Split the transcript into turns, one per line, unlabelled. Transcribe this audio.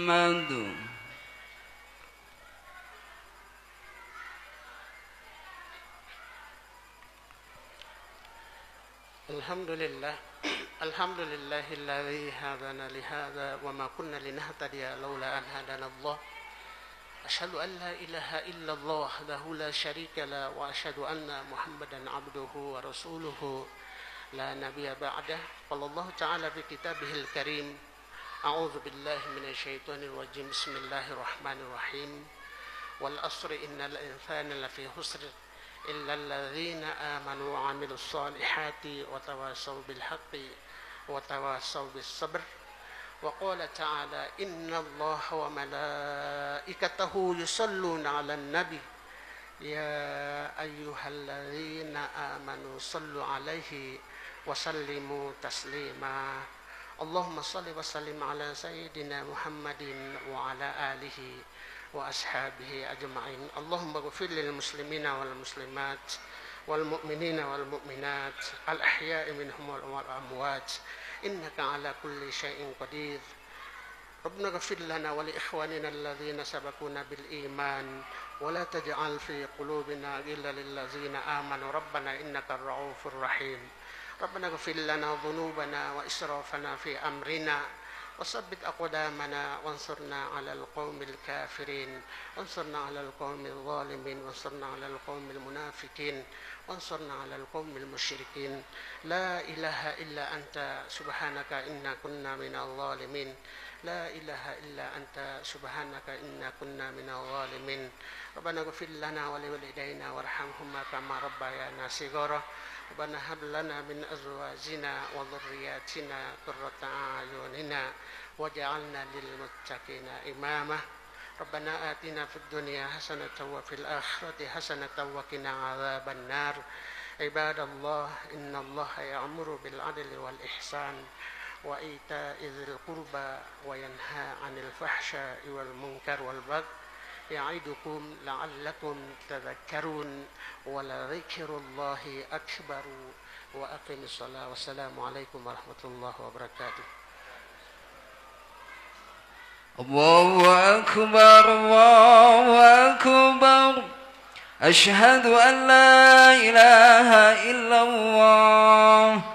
محمد.
الحمد لله الحمد لله الذي هدانا لهذا وما كنا لنهتدي لولا أن هدانا الله. أشهد أن لا إله إلا الله وحده لا شريك له وأشهد أن محمدا عبده ورسوله لا نبي بعده. قال الله تعالى في كتابه الكريم: أعوذ بالله من الشيطان الرجيم. بسم الله الرحمن الرحيم. والعصر إن الإنسان لفي خسر إلا الذين آمنوا وعملوا الصالحات وتواصوا بالحق وتواصوا بالصبر. وقال تعالى: إن الله وملائكته يصلون على النبي يا أيها الذين آمنوا صلوا عليه وسلموا تسليما. اللهم صل وسلم على سيدنا محمد وعلى آله وأصحابه أجمعين. اللهم اغفر للمسلمين والمسلمات والمؤمنين والمؤمنات الأحياء منهم والأموات إنك على كل شيء قدير. ربنا اغفر لنا ولإخواننا الذين سبقونا بالإيمان ولا تجعل في قلوبنا غلا للذين آمنوا ربنا إنك الرؤوف الرحيم. ربنا اغفر لنا ذنوبنا وإسرافنا في أمرنا وثبت أقدامنا وانصرنا على القوم الكافرين وانصرنا على القوم الظالمين وانصرنا على القوم المنافقين وانصرنا على القوم المشركين. لا إله إلا أنت سبحانك إنا كنا من الظالمين. لا إله إلا أنت سبحانك إنا كنا من الظالمين. ربنا اغفر لنا ولوالدينا وارحمهما كما ربيانا صغارا. ربنا هب لنا من أزواجنا وذرياتنا قرة أعيننا واجعلنا للمتقين إماما. ربنا آتنا في الدنيا حسنة وفي الآخرة حسنة وقنا عذاب النار. عباد الله إن الله يأمر بالعدل والإحسان وإيتاء ذي القربى وينهى عن الفحشاء والمنكر والبغي يعظكم لعلكم تذكرون ولذكر الله أكبر. وأقم الصلاة والسلام عليكم ورحمة الله وبركاته.
الله أكبر الله أكبر. أشهد أن لا إله إلا الله